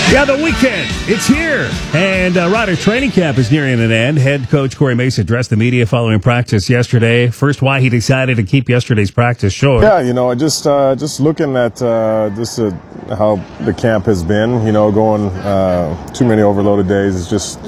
Yeah, the weekend, it's here. And Rider training camp is nearing an end. Head coach Corey Mace addressed the media following practice yesterday. First, why he decided to keep yesterday's practice short. Yeah, just looking at how the camp has been, going too many overloaded days.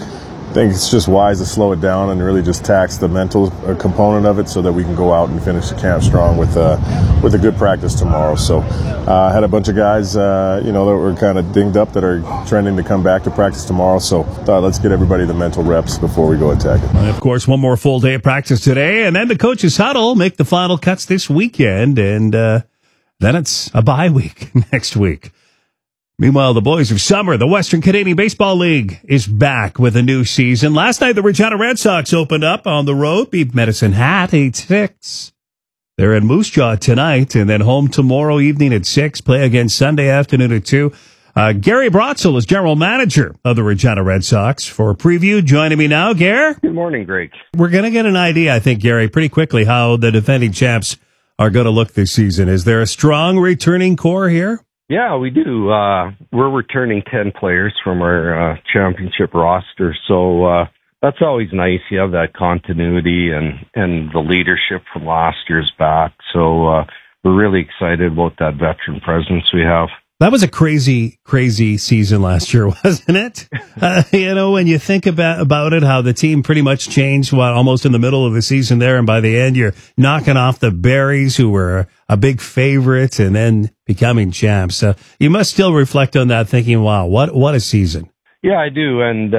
I think it's just wise to slow it down and really just tax the mental component of it so that we can go out and finish the camp strong with a good practice tomorrow. So I had a bunch of guys, that were kind of dinged up that are trending to come back to practice tomorrow. So let's get everybody the mental reps before we go attack it. And of course, one more full day of practice today, and then the coaches huddle, make the final cuts this weekend, and then it's a bye week next week. Meanwhile, the Boys of Summer, the Western Canadian Baseball League, is back with a new season. Last night, the Regina Red Sox opened up on the road, beat Medicine Hat 8-6. They're in Moose Jaw tonight, and then home tomorrow evening at 6, play again Sunday afternoon at 2. Gary Brotzel is general manager of the Regina Red Sox. For a preview, joining me now, Gary. Good morning, Greg. We're going to get an idea, I think, Gary, pretty quickly how the defending champs are going to look this season. Is there a strong returning core here? Yeah, we do. We're returning 10 players from our championship roster, so that's always nice. You have that continuity and the leadership from last year's back. So we're really excited about that veteran presence we have. That was a crazy, crazy season last year, wasn't it? When you think about it, how the team pretty much changed almost in the middle of the season there, and by the end you're knocking off the Berries, who were a big favorite, and then becoming champs. You must still reflect on that, thinking, "Wow, what a season!" Yeah, I do, and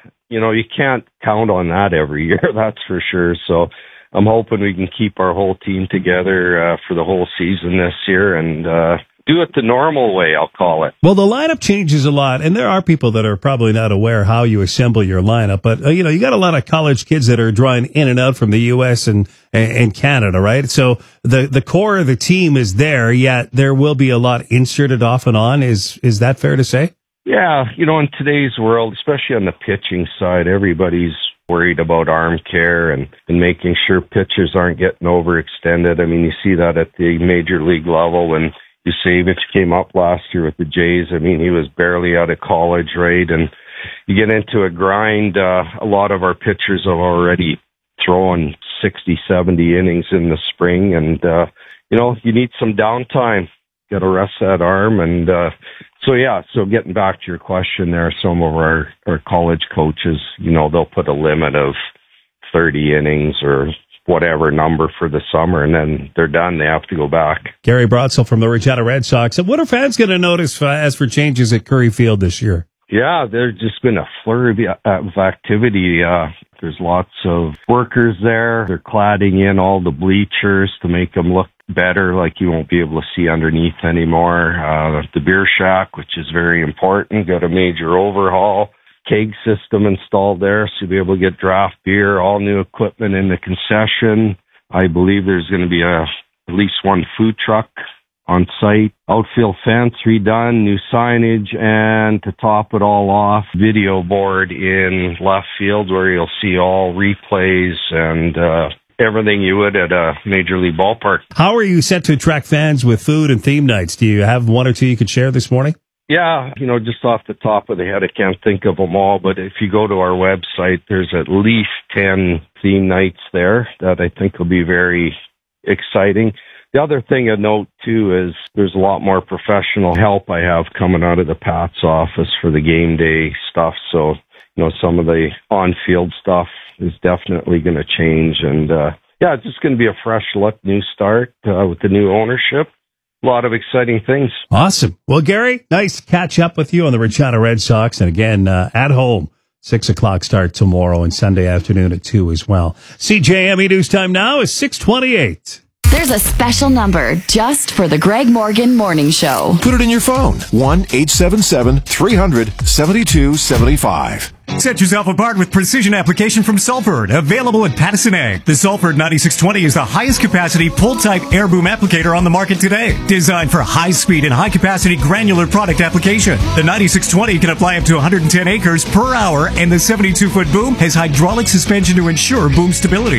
you can't count on that every year, that's for sure. So I'm hoping we can keep our whole team together for the whole season this year, and do it the normal way, I'll call it. Well, the lineup changes a lot, and there are people that are probably not aware how you assemble your lineup. But, you got a lot of college kids that are drawing in and out from the U.S. and Canada, right? So the core of the team is there, yet there will be a lot inserted off and on. Is that fair to say? Yeah, in today's world, especially on the pitching side, everybody's worried about arm care and making sure pitchers aren't getting overextended. I mean, you see that at the major league level when Yusevich came up last year with the Jays. I mean, he was barely out of college, right? And you get into a grind. A lot of our pitchers are already throwing 60, 70 innings in the spring. And, you need some downtime. Got to rest that arm. And so getting back to your question there, some of our college coaches, they'll put a limit of 30 innings or whatever number for the summer, and then they're done. They have to go back. Gary Brotzel from the Regina Red Sox. And what are fans going to notice as for changes at Curry Field this year? Yeah, there's just been a flurry of activity. There's lots of workers there. They're cladding in all the bleachers to make them look better, like you won't be able to see underneath anymore. The beer shack, which is very important, got a major overhaul. Keg system installed there, so you'll be able to get draft beer, all new equipment in the concession. I believe there's going to be at least one food truck on site. Outfield fence redone, new signage, and to top it all off, video board in left field where you'll see all replays and everything you would at a major league ballpark. How are you set to attract fans with food and theme nights? Do you have one or two you could share this morning? Yeah, just off the top of the head, I can't think of them all, but if you go to our website, there's at least 10 theme nights there that I think will be very exciting. The other thing I'd note, too, is there's a lot more professional help I have coming out of the Pats office for the game day stuff. So, some of the on-field stuff is definitely going to change. And, it's just going to be a fresh look, new start with the new ownership. A lot of exciting things. Awesome. Well, Gary, nice to catch up with you on the Regina Red Sox. And again, at home, 6 o'clock start tomorrow and Sunday afternoon at 2 as well. CJME News Time now is 6:28. There's a special number just for the Greg Morgan Morning Show. Put it in your phone. 1-877-300-7275. Set yourself apart with precision application from Salford, available at Pattison Ag. The Salford 9620 is the highest capacity pull-type air boom applicator on the market today. Designed for high speed and high capacity granular product application. The 9620 can apply up to 110 acres per hour, and the 72-foot boom has hydraulic suspension to ensure boom stability.